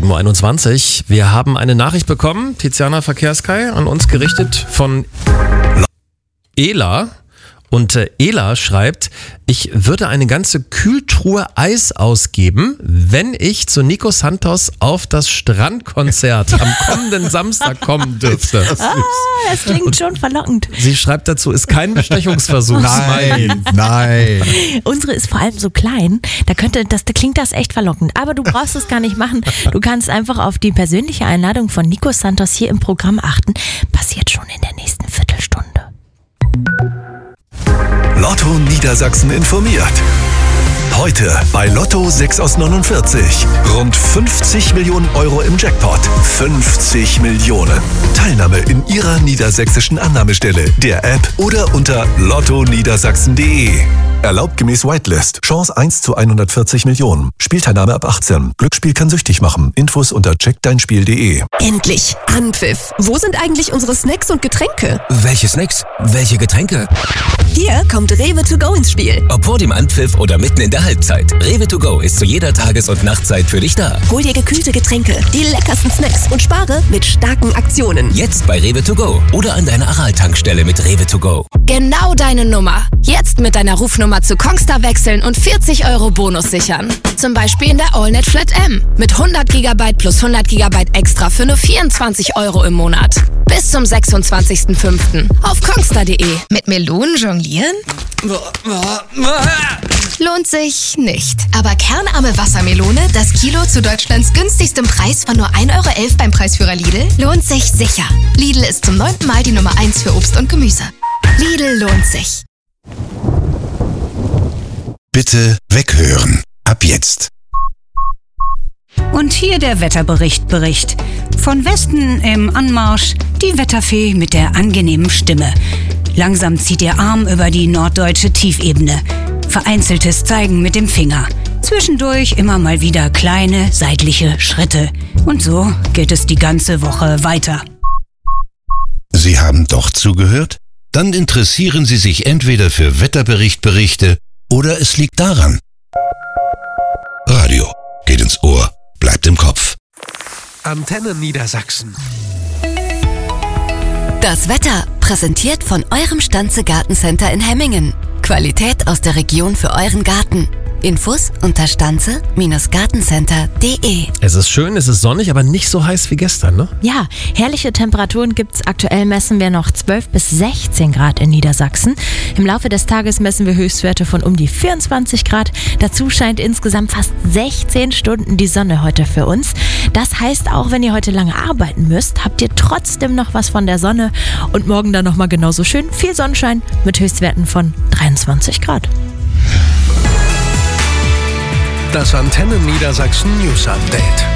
7.21 Uhr. Wir haben eine Nachricht bekommen, Tiziana Verkehrskei, an uns gerichtet von Ela. Und Ela schreibt, ich würde eine ganze Kühltruhe Eis ausgeben, wenn ich zu Nico Santos auf das Strandkonzert am kommenden Samstag kommen dürfte. Das klingt schon verlockend. Sie schreibt dazu, ist kein Bestechungsversuch. Nein. Unsere ist vor allem so klein, da klingt das echt verlockend. Aber du brauchst es gar nicht machen. Du kannst einfach auf die persönliche Einladung von Nico Santos hier im Programm achten. Passiert schon in der nächsten Viertelstunde. Lotto Niedersachsen informiert. Heute bei Lotto 6 aus 49. Rund 50 Millionen Euro im Jackpot. 50 Millionen. Teilnahme in Ihrer niedersächsischen Annahmestelle, der App oder unter lottoniedersachsen.de. Erlaubt gemäß Whitelist. Chance 1 zu 140 Millionen. Spielteilnahme ab 18. Glücksspiel kann süchtig machen. Infos unter checkdeinspiel.de. Endlich Anpfiff. Wo sind eigentlich unsere Snacks und Getränke? Welche Snacks? Welche Getränke? Hier kommt Rewe to go ins Spiel. Ob vor dem Anpfiff oder mitten in der Halbzeit. Rewe to go ist zu jeder Tages- und Nachtzeit für dich da. Hol dir gekühlte Getränke, die leckersten Snacks und spare mit starken Aktionen. Jetzt bei Rewe to go oder an deiner Aral-Tankstelle mit Rewe to go. Genau deine Nummer. Jetzt mit deiner Rufnummer zu Kongstar wechseln und 40 Euro Bonus sichern. Zum Beispiel in der AllNet Flat M. Mit 100 GB plus 100 GB extra für nur 24 Euro im Monat. Bis zum 26.05. auf kongstar.de. Mit Melonen jonglieren? Lohnt sich nicht. Aber kernarme Wassermelone, das Kilo zu Deutschlands günstigstem Preis von nur 1,11 Euro beim Preisführer Lidl, lohnt sich sicher. Lidl ist zum 9. Mal die Nummer 1 für Obst und Gemüse. Lidl lohnt sich. Bitte weghören. Ab jetzt. Und hier der Wetterbericht. Von Westen im Anmarsch die Wetterfee mit der angenehmen Stimme. Langsam zieht ihr Arm über die norddeutsche Tiefebene. Vereinzeltes Zeigen mit dem Finger. Zwischendurch immer mal wieder kleine seitliche Schritte. Und so geht es die ganze Woche weiter. Sie haben doch zugehört? Dann interessieren Sie sich entweder für Wetterberichte oder es liegt daran. Radio geht ins Ohr, bleibt im Kopf. Antenne Niedersachsen. Das Wetter präsentiert von eurem Stanze Gartencenter in Hemmingen. Qualität aus der Region für euren Garten. Infos unter stanze-gartencenter.de. Es ist schön, es ist sonnig, aber nicht so heiß wie gestern, ne? Ja, herrliche Temperaturen gibt's. Aktuell messen wir noch 12 bis 16 Grad in Niedersachsen. Im Laufe des Tages messen wir Höchstwerte von um die 24 Grad. Dazu scheint insgesamt fast 16 Stunden die Sonne heute für uns. Das heißt, auch wenn ihr heute lange arbeiten müsst, habt ihr trotzdem noch was von der Sonne. Und morgen dann nochmal genauso schön viel Sonnenschein mit Höchstwerten von 23 Grad. Das Antenne Niedersachsen News Update.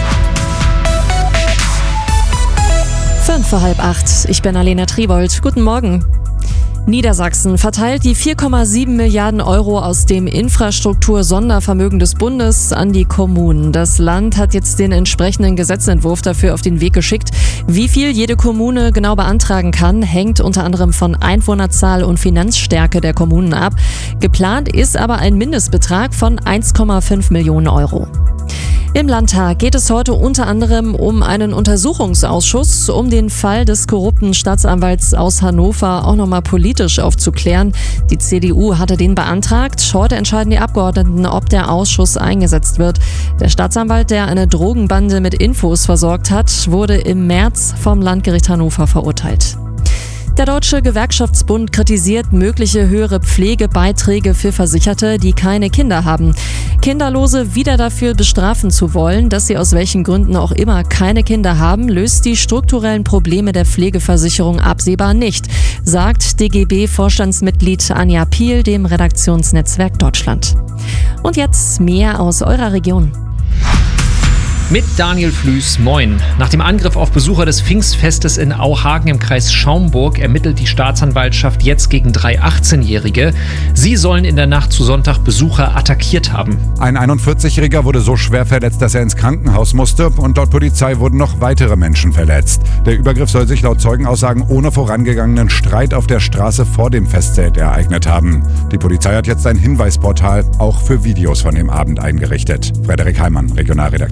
7:55. Ich bin Alena Tribold. Guten Morgen. Niedersachsen verteilt die 4,7 Milliarden Euro aus dem Infrastruktur-Sondervermögen des Bundes an die Kommunen. Das Land hat jetzt den entsprechenden Gesetzentwurf dafür auf den Weg geschickt. Wie viel jede Kommune genau beantragen kann, hängt unter anderem von Einwohnerzahl und Finanzstärke der Kommunen ab. Geplant ist aber ein Mindestbetrag von 1,5 Millionen Euro. Im Landtag geht es heute unter anderem um einen Untersuchungsausschuss, um den Fall des korrupten Staatsanwalts aus Hannover auch nochmal politisch aufzuklären. Die CDU hatte den beantragt. Heute entscheiden die Abgeordneten, ob der Ausschuss eingesetzt wird. Der Staatsanwalt, der eine Drogenbande mit Infos versorgt hat, wurde im März vom Landgericht Hannover verurteilt. Der Deutsche Gewerkschaftsbund kritisiert mögliche höhere Pflegebeiträge für Versicherte, die keine Kinder haben. Kinderlose wieder dafür bestrafen zu wollen, dass sie aus welchen Gründen auch immer keine Kinder haben, löst die strukturellen Probleme der Pflegeversicherung absehbar nicht, sagt DGB-Vorstandsmitglied Anja Piel dem Redaktionsnetzwerk Deutschland. Und jetzt mehr aus eurer Region. Mit Daniel Flüß, moin. Nach dem Angriff auf Besucher des Pfingstfestes in Auhagen im Kreis Schaumburg ermittelt die Staatsanwaltschaft jetzt gegen 3 18-Jährige. Sie sollen in der Nacht zu Sonntag Besucher attackiert haben. Ein 41-Jähriger wurde so schwer verletzt, dass er ins Krankenhaus musste, und laut Polizei wurden noch weitere Menschen verletzt. Der Übergriff soll sich laut Zeugenaussagen ohne vorangegangenen Streit auf der Straße vor dem Festzelt ereignet haben. Die Polizei hat jetzt ein Hinweisportal auch für Videos von dem Abend eingerichtet. Frederik Heimann, Regionalredaktion.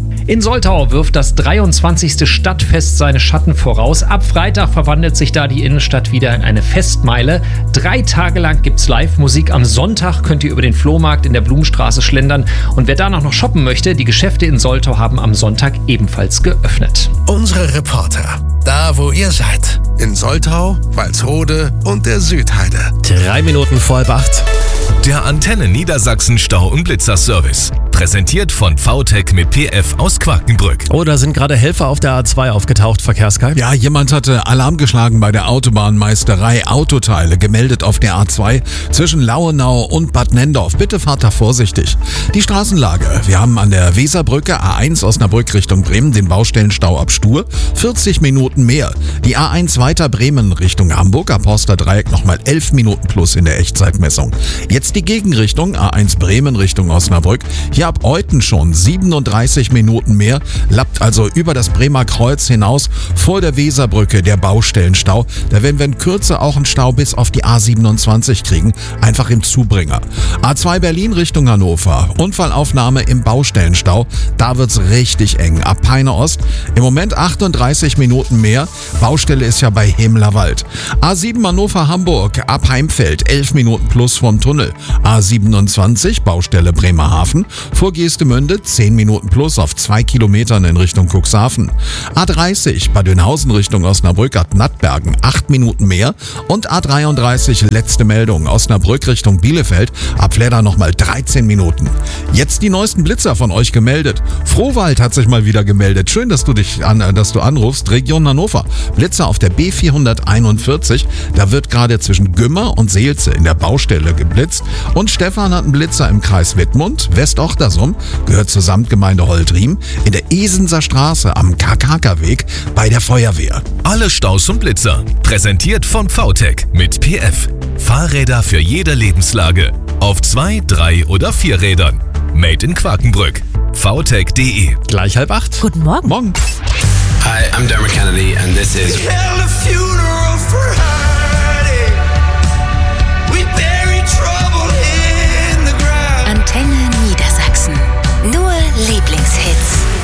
In Soltau wirft das 23. Stadtfest seine Schatten voraus. Ab Freitag verwandelt sich da die Innenstadt wieder in eine Festmeile. 3 Tage lang gibt's Live-Musik. Am Sonntag könnt ihr über den Flohmarkt in der Blumenstraße schlendern. Und wer danach noch shoppen möchte, die Geschäfte in Soltau haben am Sonntag ebenfalls geöffnet. Unsere Reporter, da wo ihr seid. In Soltau, Walsrode und der Südheide. 3 Minuten vor 7:30. Der Antenne Niedersachsen Stau- und Blitzerservice. Präsentiert von VTech mit PF aus Quakenbrück. Oh, da sind gerade Helfer auf der A2 aufgetaucht, Verkehrssky. Ja, jemand hatte Alarm geschlagen bei der Autobahnmeisterei Autoteile, gemeldet auf der A2 zwischen Lauenau und Bad Nendorf. Bitte fahrt da vorsichtig. Die Straßenlage. Wir haben an der Weserbrücke A1 Osnabrück Richtung Bremen den Baustellenstau ab Stur. 40 Minuten mehr. Die A1 weiter Bremen Richtung Hamburg ab Horster Dreieck nochmal 11 Minuten plus in der Echtzeitmessung. Jetzt die Gegenrichtung A1 Bremen Richtung Osnabrück. Hier ab Euten schon 37 Minuten mehr, lappt also über das Bremer Kreuz hinaus vor der Weserbrücke der Baustellenstau. Da werden wir in Kürze auch einen Stau bis auf die A27 kriegen, einfach im Zubringer. A2 Berlin Richtung Hannover, Unfallaufnahme im Baustellenstau, da wird's richtig eng. Ab Peine Ost im Moment 38 Minuten mehr, Baustelle ist ja bei Hemlerwald. A7 Hannover Hamburg, ab Heimfeld 11 Minuten plus vom Tunnel. A27 Baustelle Bremerhaven, vor Geestemünde 10 Minuten plus auf 2 Kilometern in Richtung Cuxhaven. A30 Bad Dönhausen Richtung Osnabrück ab Nattbergen 8 Minuten mehr und A33 letzte Meldung Osnabrück Richtung Bielefeld ab Fleder nochmal 13 Minuten. Jetzt die neuesten Blitzer von euch gemeldet. Frohwald hat sich mal wieder gemeldet. Schön, dass du anrufst. Region Hannover. Blitzer auf der B441. Da wird gerade zwischen Gümmer und Seelze in der Baustelle geblitzt. Und Stefan hat einen Blitzer im Kreis Wittmund. West-Ochtersum gehört zur Samtgemeinde Holtriem in der Esenser Straße am Kakaka-Weg bei der Feuerwehr. Alle Staus und Blitzer. Präsentiert von VTech mit PF. Fahrräder für jede Lebenslage. Auf 2, 3 oder 4 Rädern. Made in Quakenbrück. VTech.de. Gleich 7:30. Guten Morgen. Morgen. Hi, I'm Dermot Kennedy and this is...